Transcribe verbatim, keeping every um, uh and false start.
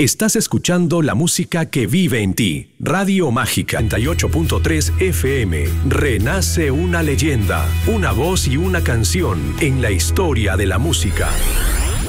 Estás escuchando la música que vive en ti. Radio Mágica noventa y ocho punto tres F M. Renace una leyenda, una voz y una canción en la historia de la música.